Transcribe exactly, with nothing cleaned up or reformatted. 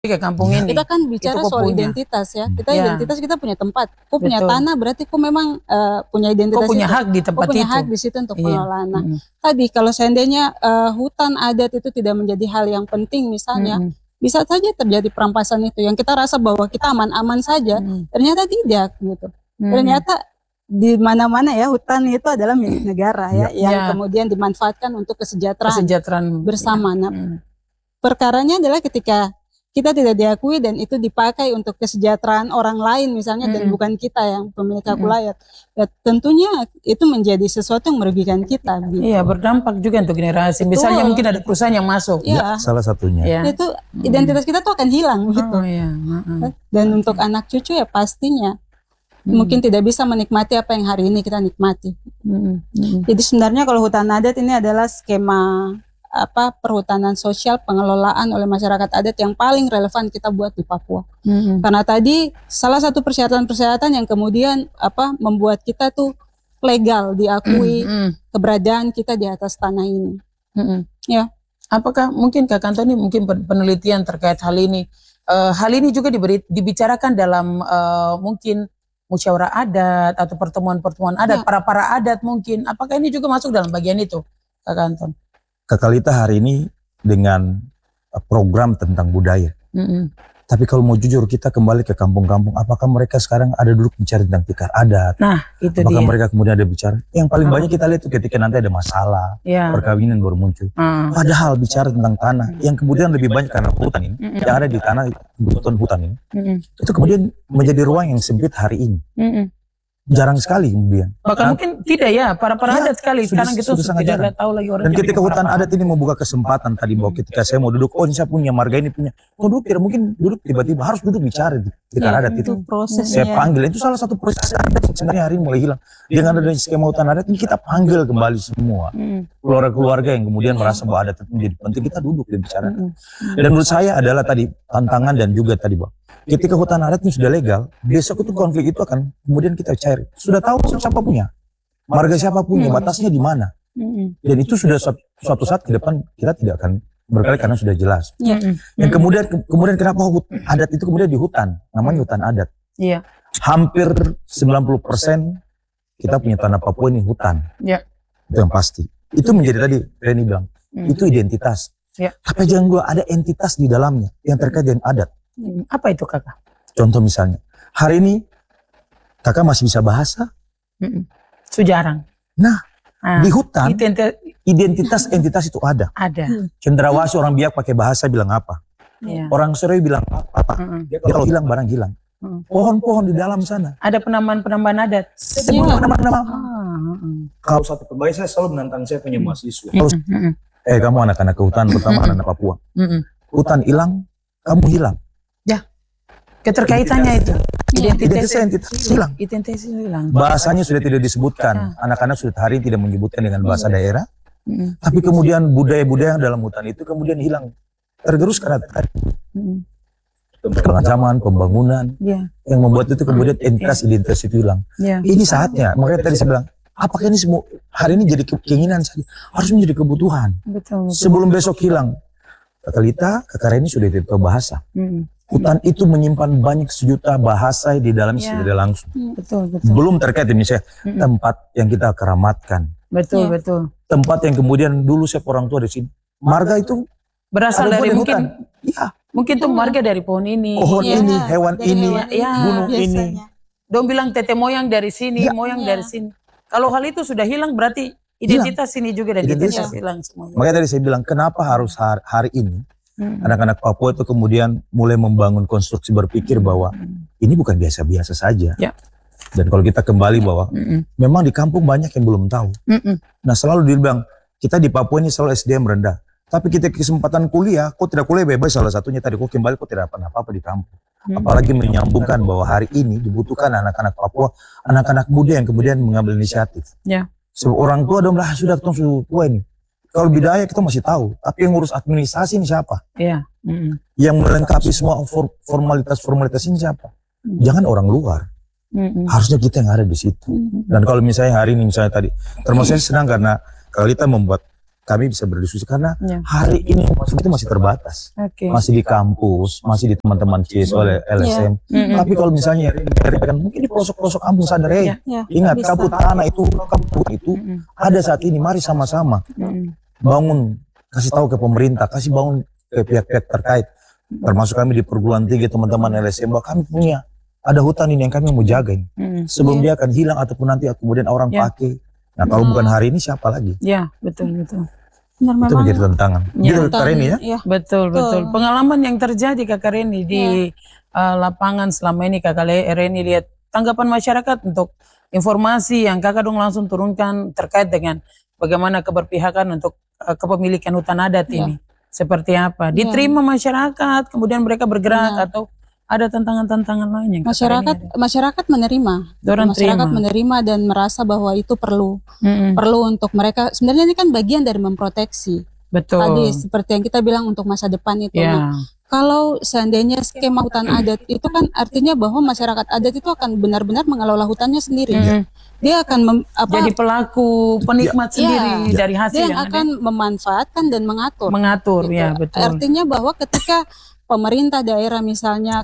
ke kampung Ya. ini. Kita kan bicara Itu kok soal punya. identitas ya. Kita Ya. identitas kita punya tempat. Kok punya Betul. tanah berarti kok memang uh, punya identitas. Kok punya itu. hak di tempat Kok punya itu. hak di situ untuk Iya. pengelolaan. Nah, Mm-mm. tadi kalau seandainya uh, hutan adat itu tidak menjadi hal yang penting misalnya, Mm-mm. bisa saja terjadi perampasan itu. Yang kita rasa bahwa kita aman-aman saja, Mm-mm. ternyata tidak gitu. Mm-mm. Ternyata di mana-mana ya hutan itu adalah milik negara ya, yang Ya. kemudian dimanfaatkan untuk kesejahteraan, kesejahteraan bersama. Nah, Mm. perkaranya adalah ketika kita tidak diakui dan itu dipakai untuk kesejahteraan orang lain misalnya dan Mm-mm. bukan kita yang pemilik hak Mm-mm. wilayah, ya, tentunya itu menjadi sesuatu yang merugikan kita. Gitu. Iya, berdampak juga untuk generasi. Betul. Misalnya mungkin ada perusahaan yang masuk. Ya, Salah satunya. Ya. itu identitas kita tuh akan hilang gitu. Oh, iya. Mm-mm. Dan untuk anak cucu ya pastinya Mm. mungkin tidak bisa menikmati apa yang hari ini kita nikmati. Mm-mm. Mm-mm. Jadi sebenarnya kalau hutan adat ini adalah skema apa perhutanan sosial pengelolaan oleh masyarakat adat yang paling relevan kita buat di Papua. Mm-mm. Karena tadi salah satu persyaratan-persyaratan yang kemudian apa membuat kita tuh legal diakui Mm-mm. keberadaan kita di atas tanah ini. Mm-mm. Ya. Apakah mungkin Kak Antoni mungkin pen- penelitian terkait hal ini, Eh, hal ini juga diberi, dibicarakan dalam eh, mungkin musyawarah adat atau pertemuan-pertemuan adat, Ya. para para adat mungkin. Apakah ini juga masuk dalam bagian itu, Kak Anton? Kakalita hari ini dengan uh, program tentang budaya. Mm-mm. Tapi kalau mau jujur kita kembali ke kampung-kampung, apakah mereka sekarang ada duduk bicara tentang tikar adat? Nah, itu Apakah dia. mereka kemudian ada bicara? Yang paling Ah. banyak kita lihat itu ketika nanti ada masalah, Ya. perkawinan baru muncul. Ah. Padahal bicara tentang tanah, yang kemudian lebih banyak karena hutan ini, Mm-mm. yang ada di tanah hutan hutan ini, Mm-mm. itu kemudian menjadi ruang yang sempit hari ini. Mm-mm. Jarang sekali kemudian. Bahkan Nah, mungkin tidak ya, para para Ya, adat sekali. sudah- Sekarang kita sudah sudah sangat tidak jarang. ada tahu lagi orang. Dan ketika hutan adat ini membuka kesempatan tadi bahwa ketika saya mau duduk, oh ini saya punya, marga ini punya. Oh duduk, tidak mungkin duduk tiba-tiba, harus duduk bicara di tikar Ya, adat itu. prosesnya. Saya panggil, itu salah satu proses adat yang sebenarnya hari ini mulai hilang. Dengan adanya skema hutan adat ini kita panggil kembali semua. Mm. Keluarga-keluarga yang kemudian merasa bahwa adat itu menjadi penting, kita duduk dan bicara. Mm-mm. Dan menurut saya adalah tadi tantangan dan juga tadi bahwa ketika hutan adat ini sudah legal, besok itu konflik itu akan kemudian kita cari. Sudah tahu siapa punya, marga siapa punya, batasnya di mana. Mm-mm. Dan itu sudah suatu, suatu saat ke depan kita tidak akan berkali karena sudah jelas. Ya. Mm-mm. Dan kemudian ke- kemudian kenapa hut- adat itu kemudian di hutan, namanya hutan adat. Iya. Hampir sembilan puluh persen kita punya tanah Papua ini hutan. Ya. Itu yang pasti. Itu menjadi tadi Reni bilang, Mm. itu identitas. Ya. Tapi jangan gua ada entitas di dalamnya yang terkait dengan adat. Mm. Apa itu Kakak? Contoh misalnya, hari ini kakak masih bisa bahasa. Mm-mm. Sujarang. Nah, Ah, di hutan itu ente- identitas entitas itu ada. ada. Cendrawasih orang Biak pakai bahasa bilang apa? Iya. Orang Seroy bilang apa? Mm-mm. Dia kalau hilang barang hilang. Mm. Pohon-pohon di dalam sana. Ada penambahan-penambahan adat. Semua nama-nama. Ah, mm-mm. Kalau satu pegawai saya selalu menantang saya punya mahasiswa. Mm-mm. Kalau Mm-mm. eh kamu anak-anak ke hutan, pertama anak-anak Papua. Mm-mm. Hutan hilang, kamu hilang. Keterkaitannya itu. Identitas entitas hilang. Identitas hilang. Bahasanya sudah tidak disebutkan. Anak-anak sudah hari ini tidak menyebutkan dengan bahasa daerah. Mm-mm. Tapi kemudian budaya-budaya yang dalam hutan itu kemudian hilang. Tergerus karena tadi Mm-mm. pengancaman, pembangunan Iya. yang membuat itu kemudian entitas identitas itu hilang. Iya. Ini saatnya. Makanya tadi saya bilang, apakah ini semua hari ini jadi ke- keinginan saja? Harus menjadi kebutuhan. Betul. betul. Sebelum besok hilang. Kakalita, Kakak Reni sudah tidak tahu bahasa. Mm-mm. Hutan itu menyimpan banyak sejuta bahasa di dalamnya Ya. secara langsung. Betul, betul. Belum terkait misalnya Mm-mm. tempat yang kita keramatkan. Betul, Ya. betul. Tempat yang kemudian dulu saya orang tua di sini. Marga itu Berasal ada dari pohon mungkin hutan. Iya, mungkin tuh marga dari pohon ini. pohon Iya, ini, hewan dari ini, hewan ya, gunung ini. biasanya. Dong bilang tete moyang dari sini, Ya. moyang Ya. dari sini. Kalau hal itu sudah hilang berarti identitas sini juga dan Identitas. identitas hilang semuanya. Makanya tadi saya bilang kenapa harus hari, hari ini Mm. anak-anak Papua itu kemudian mulai membangun konstruksi berpikir bahwa ini bukan biasa-biasa saja. Ya. Dan kalau kita kembali bahwa Mm-mm. memang di kampung banyak yang belum tahu. Mm-mm. Nah selalu dibilang kita di Papua ini selalu S D M rendah. Tapi kita kesempatan kuliah, kok tidak kuliah bebas salah satunya tadi kok kembali kok tidak pernah apa-apa di kampung. Mm. Apalagi menyambungkan bahwa hari ini dibutuhkan anak-anak Papua, anak-anak muda yang kemudian mengambil inisiatif. Ya. Sebab orang tua dong lah sudah kita sudah tua ini. Kalau budaya kita masih tahu, tapi yang ngurus administrasi ini siapa? Iya. Mm-mm. Yang melengkapi semua for- formalitas-formalitas ini siapa? Mm. Jangan orang luar. Mm-mm. Harusnya kita yang ada di situ. Mm-mm. Dan kalau misalnya hari ini misalnya tadi, termasuk saya senang karena kalau kita membuat kami bisa berdiskusi karena Ya. hari ini informasi itu masih terbatas. Oke. Masih di kampus, masih di teman-teman C S O, L S M. Mm-mm. Tapi kalau misalnya kan mungkin di pelosok-pelosok kampung sadar, eh, Ya. Ya, ingat bisa. kabut tanah itu, kabut itu Mm-mm. ada saat ini. Mari sama-sama Mm-mm. bangun, kasih tahu ke pemerintah, kasih bangun ke pihak-pihak terkait. Termasuk kami di perguruan tinggi, teman-teman L S M, bahwa kami punya ada hutan ini yang kami mau jaga ini. Mm-mm. Sebelum dia akan hilang ataupun nanti kemudian orang Ya. pakai. Nah kalau bukan hari ini siapa lagi? Ya, betul betul. Benar, Itu memang menjadi tantangan. Ya. Gitu Kak Reni ya? ya. Betul, betul. Betul. Pengalaman yang terjadi Kakak Reni di uh, lapangan selama ini Kakak Le- Reni lihat tanggapan masyarakat untuk informasi yang Kakak dong langsung turunkan terkait dengan bagaimana keberpihakan untuk uh, kepemilikan hutan adat Ya. ini. Seperti apa? Diterima masyarakat, kemudian mereka bergerak Ya. atau ada tantangan-tantangan lain yang Kakak Masyarakat Reni ada? masyarakat menerima. Dorang masyarakat terima. menerima dan merasa bahwa itu perlu Mm-mm. perlu untuk mereka. Sebenarnya ini kan bagian dari memproteksi. Betul. Tadi seperti yang kita bilang untuk masa depan itu. Ya. Nah, kalau seandainya skema hutan adat itu kan artinya bahwa masyarakat adat itu akan benar-benar mengelola hutannya sendiri. Mm-mm. Dia akan mem- apa Jadi pelaku penikmat Ya. sendiri Ya. dari hasil dia yang yang akan memanfaatkan dan mengatur. ada. Mengatur, Gitu. ya betul. Artinya bahwa ketika pemerintah daerah misalnya